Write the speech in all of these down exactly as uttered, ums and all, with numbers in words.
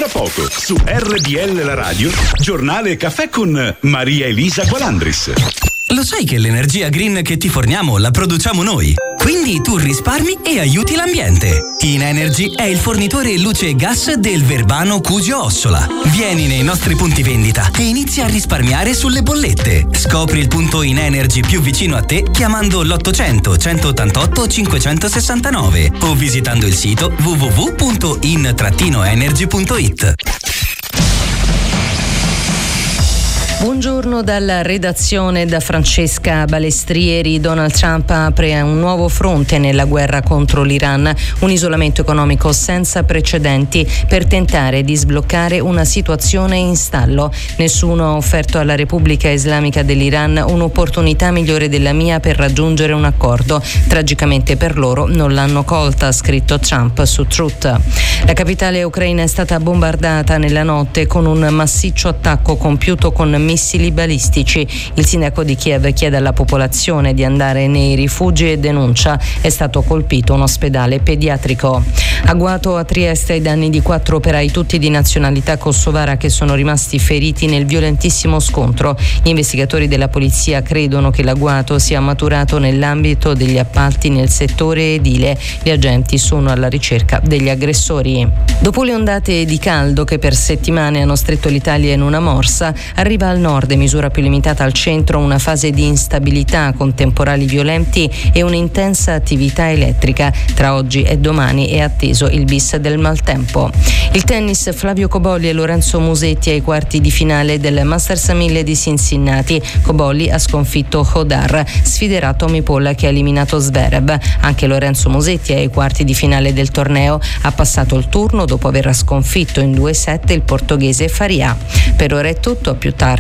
poco su R D L La Radio, giornale Caffè con Maria Elisa Gualandris. Lo sai che l'energia green che ti forniamo la produciamo noi? Quindi tu risparmi e aiuti l'ambiente. InEnergy è il fornitore luce e gas del Verbano Cusio Ossola. Vieni nei nostri punti vendita e inizia a risparmiare sulle bollette. Scopri il punto InEnergy più vicino a te chiamando l'ottocento centottantotto cinquecentosessantanove o visitando il sito w w w punto in energy punto it. Buongiorno dalla redazione, da Francesca Balestrieri. Donald Trump apre un nuovo fronte nella guerra contro l'Iran, un isolamento economico senza precedenti per tentare di sbloccare una situazione in stallo. Nessuno ha offerto alla Repubblica Islamica dell'Iran un'opportunità migliore della mia per raggiungere un accordo. Tragicamente per loro non l'hanno colta, ha scritto Trump su Truth. La capitale ucraina è stata bombardata nella notte con un massiccio attacco compiuto con missili balistici. Il sindaco di Kiev chiede alla popolazione di andare nei rifugi e denuncia: è stato colpito un ospedale pediatrico. Agguato a Trieste ai danni di quattro operai tutti di nazionalità kosovara che sono rimasti feriti nel violentissimo scontro. Gli investigatori della polizia credono che l'agguato sia maturato nell'ambito degli appalti nel settore edile. Gli agenti sono alla ricerca degli aggressori. Dopo le ondate di caldo che per settimane hanno stretto l'Italia in una morsa, arriva al nord, in misura più limitata al centro, una fase di instabilità con temporali violenti e un'intensa attività elettrica. Tra oggi e domani è atteso il bis del maltempo. Il tennis: Flavio Cobolli e Lorenzo Musetti ai quarti di finale del Masters mille di Cincinnati. Cobolli ha sconfitto Hodar, sfiderà Tommy Paul che ha eliminato Zverev. Anche Lorenzo Musetti ai quarti di finale del torneo, ha passato il turno dopo aver sconfitto in due set il portoghese Faria. Per ora è tutto, a più tardi.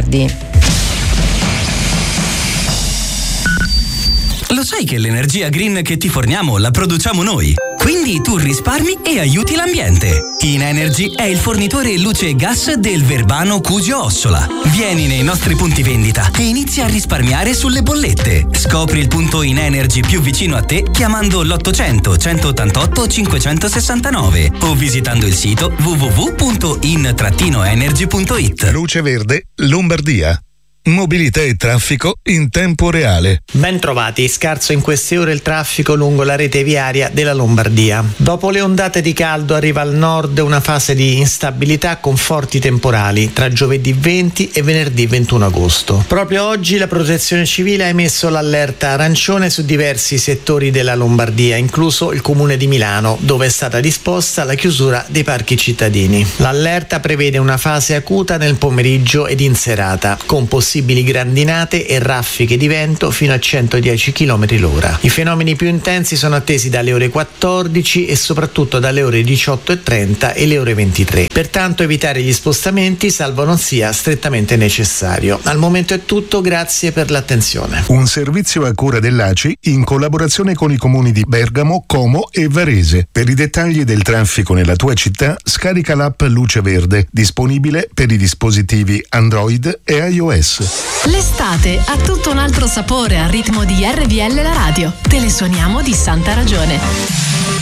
Lo sai che l'energia green che ti forniamo la produciamo noi? Quindi tu risparmi e aiuti l'ambiente. InEnergy è il fornitore luce e gas del Verbano Cusio Ossola. Vieni nei nostri punti vendita e inizia a risparmiare sulle bollette. Scopri il punto InEnergy più vicino a te chiamando l'ottocento centottantotto cinquecentosessantanove o visitando il sito w w w punto in energy punto it. Luce Verde Lombardia. Mobilità e traffico in tempo reale. Ben trovati, scarso in queste ore il traffico lungo la rete viaria della Lombardia. Dopo le ondate di caldo arriva al nord una fase di instabilità con forti temporali tra giovedì venti e venerdì ventuno agosto. Proprio oggi la Protezione Civile ha emesso l'allerta arancione su diversi settori della Lombardia, incluso il comune di Milano, dove è stata disposta la chiusura dei parchi cittadini. L'allerta prevede una fase acuta nel pomeriggio ed in serata, con possibili grandinate e raffiche di vento fino a centodieci chilometri l'ora. I fenomeni più intensi sono attesi dalle ore quattordici e soprattutto dalle ore diciotto e trenta e le ore ventitré. Pertanto evitare gli spostamenti salvo non sia strettamente necessario. Al momento è tutto, grazie per l'attenzione. Un servizio a cura dell'A C I in collaborazione con i comuni di Bergamo, Como e Varese. Per i dettagli del traffico nella tua città, scarica l'app Luce Verde, disponibile per i dispositivi Android e iOS. L'estate ha tutto un altro sapore al ritmo di R D L La Radio. Te le suoniamo di santa ragione.